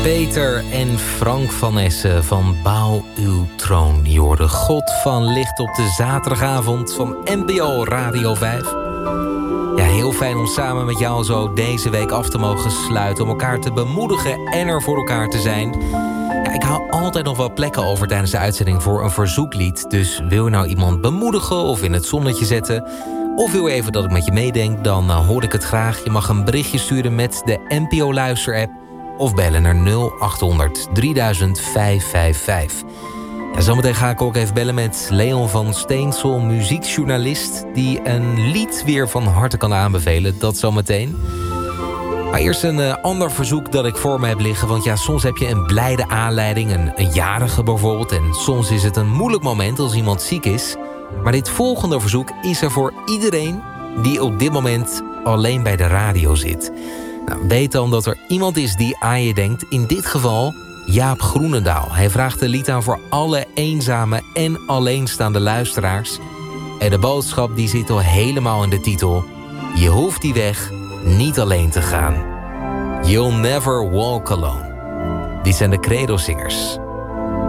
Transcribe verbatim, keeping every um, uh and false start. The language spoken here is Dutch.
Peter en Frank van Essen van Bouw uw troon. Je hoorde God van licht op de zaterdagavond van N P O Radio vijf. Ja, heel fijn om samen met jou zo deze week af te mogen sluiten. Om elkaar te bemoedigen en er voor elkaar te zijn. Ja, ik hou altijd nog wel plekken over tijdens de uitzending voor een verzoeklied. Dus wil je nou iemand bemoedigen of in het zonnetje zetten, of wil je even dat ik met je meedenk, dan uh, hoor ik het graag. Je mag een berichtje sturen met de N P O Luister-app of bellen naar nul acht honderd drieduizend vijfhonderdvijfenvijftig. Ja, zometeen ga ik ook even bellen met Leon van Steensel, muziekjournalist, die een lied weer van harte kan aanbevelen. Dat zometeen. Maar eerst een uh, ander verzoek dat ik voor me heb liggen. Want ja, soms heb je een blijde aanleiding, een, een jarige bijvoorbeeld. En soms is het een moeilijk moment als iemand ziek is. Maar dit volgende verzoek is er voor iedereen die op dit moment alleen bij de radio zit. Nou, weet dan dat er iemand is die aan je denkt. In dit geval Jaap Groenendaal. Hij vraagt een lied aan voor alle eenzame en alleenstaande luisteraars. En de boodschap die zit al helemaal in de titel. Je hoeft die weg niet alleen te gaan. You'll never walk alone. Dit zijn de Credo-zingers.